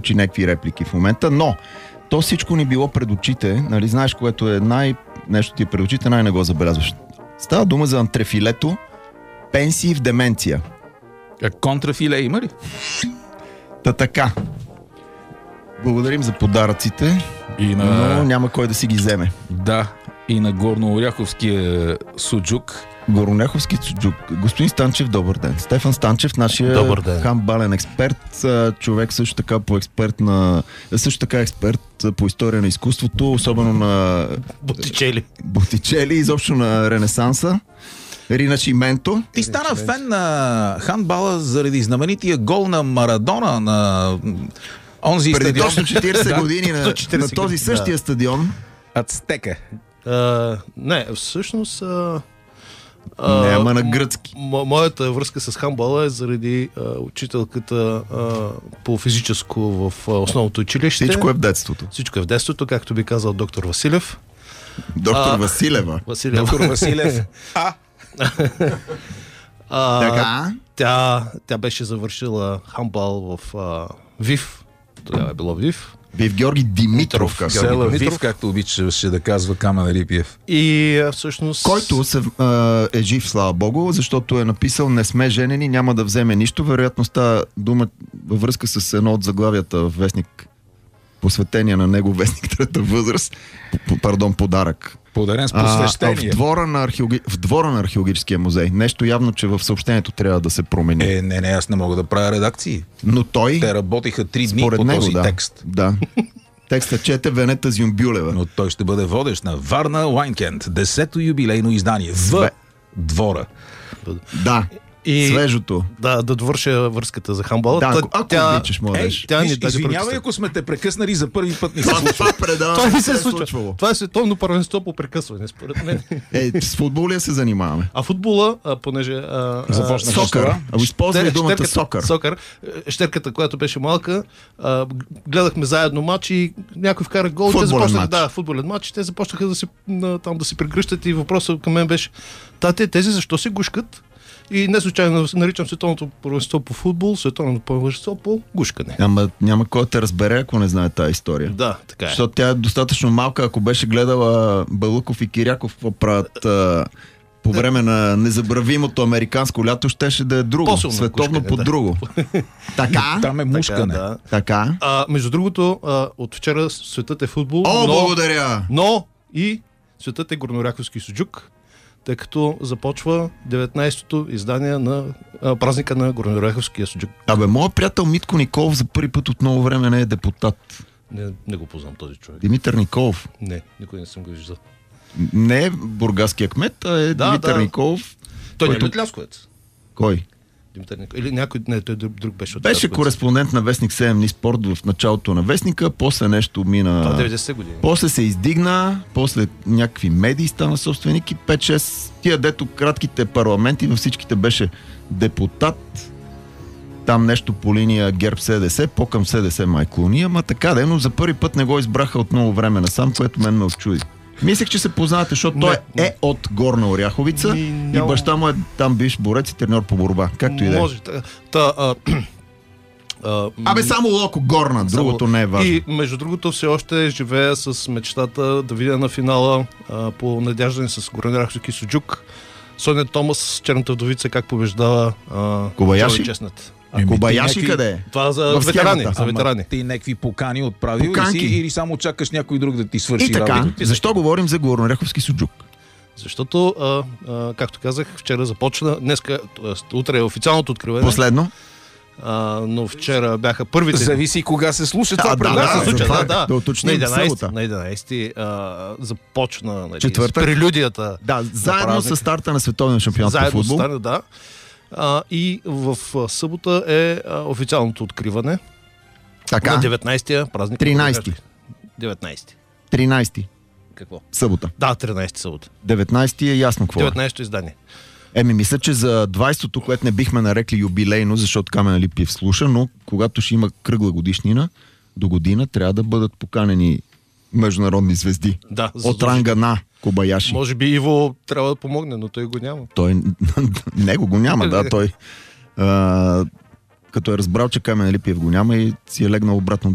научи някакви реплики в момента, но то всичко ни било пред очите, нали, знаеш, което е нещо ти е пред очите, не го забелязваш. Става дума за антрефилето, пенсии в деменция. Контрафиле има ли? Та така. Благодарим за подаръците, но няма кой да си ги вземе. Да, и на горнооряховския суджук. Горнооряховски суджук. Господин Станчев, добър ден. Стефан Станчев, нашия хандбален експерт, човек също така експерт по история на изкуството, особено на Боттичели, изобщо на Ренесанса. Ринашименто. Ти стана фен на хандбала заради знаменития гол на Марадона на онзи преди стадион. точно 40 години на този същия стадион. Ацтека. Не, всъщност... Няма на гръцки. Моята връзка с хандбала е заради учителката по физическо в основното училище. Всичко е в детството. Всичко е в детството, както би казал доктор Василев. Доктор Василева. Доктор Василев. Така. Тя беше завършила хандбал в ВИФ. Тогава е било ВИФ. Вив Георги Димитров. Села Вив, както обичаше да казва Камен Рипиев. И всъщност... Който е жив, слава богу, защото е написал "Не сме женени, няма да вземе нищо". Вероятно става дума във връзка с едно от заглавията в вестник, посветения на него вестник Трета възраст. Подарък. Подарен с посвещение. В двора на археологическия музей. Нещо явно, че в съобщението трябва да се промени. Не, аз не мога да правя редакции. Но той... Те работиха 3 дни по него, този текст. Да. Текстът чете Венета Зюмбюлева. Но той ще бъде водещ на Варна Уайнкенд, 10-то юбилейно издание в двора. Да. Свежото. Да довърша връзката за хандбала. Да, ако обичаш, младеж. Извинявай, ако сме те прекъснали за първи път. Това не се случва. Това е световно първенство по прекъсване, според мен. С футболя се занимаваме. А футбола, понеже... Започна сокър. Използвай думата сокър. Сокър. Щерката, която беше малка, гледахме заедно матч и някой вкара гол. Футболен матч. Те започнаха да се прегръщат и въпросът към мен беше: тате, тези защо се гушкат? И не случайно наричам световното първенство по футбол, световното първенство по гушкане. Ама няма кой да те разбере, ако не знае тази история. Да, така е. Защото тя е достатъчно малка, ако беше гледала Балъков и Киряков какво правят по време на незабравимото американско лято, щеше да е друго. Световно по друго. Така? Там е мушкане. Така. Между другото, от вчера светът е футбол. Благодаря! Но и светът е горнооряховски суджук, тъй като започва 19-то издание на празника на горнооряховския суджук. Моят приятел Митко Николов за първи път от много време не е депутат. Не го познам този човек. Димитър Николов. Не, никой не съм го виждал. Не е бургаския кмет, а е Димитър Николов. Той не е от Лясковец. Кой? Димитър Николов. Или някой, той друг беше от Беше Лясковец. кореспондент на вестник 7 дни спорт в началото на вестника, после нещо мина... Това 90 години. После се издигна, после някакви медии стана собственик и 5-6 тия дето кратките парламенти, във всичките беше депутат, там нещо по линия ГЕРБ СДС, по-към СДС майклони, ама така но за първи път не го избраха от много време насам, което мен ме очуди. Мислех, че се познавате, защото той е от Горна Оряховица и баща му е там бивш борец и треньор по борба. Както и да е. Може. Само Локо Горна, другото не е важно. И между другото все още живея с мечтата да видя на финала по надяждане с горнооряховски суджук Соня Томас, Черната вдовица, как побеждава Кобаяши? Честнат. Кобаяши къде е? Това за ветерани. Ти някакви покани отправил или само чакаш някой друг да ти свърши и така, работа? Защо говорим за горнооряховски суджук? Защото, както казах, вчера започна, утре е официалното откриване. Последно? Но вчера бяха първите... Зависи кога се слуша това Да уточним на 11-ти започна прелюдията. Да, заедно с старта на световния шампионат по футбол. Заедно да. И в събота е официалното откриване. Така. На 19-тия празник. 13-ти. 19-ти. 13-ти. Какво? Събота. Да, 13-ти събота. 19-ти е ясно какво 19-то издание. Мисля, че за 20-то, което не бихме нарекли юбилейно, защото Камен Липиев слуша, но когато ще има кръгла годишнина, до година трябва да бъдат поканени международни звезди. Да, от ранга на Кобаяши. Може би Иво трябва да помогне, но той го няма. Него го няма, да. Той като е разбрал, че Камен Липиев го няма и си е легнал обратно